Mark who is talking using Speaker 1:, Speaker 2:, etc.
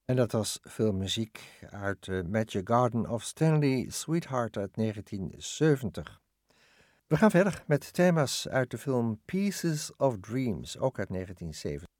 Speaker 1: En dat was filmmuziek uit The Magic Garden of Stanley Sweetheart uit 1970. We gaan verder met thema's uit de film Pieces of Dreams, ook uit 1970.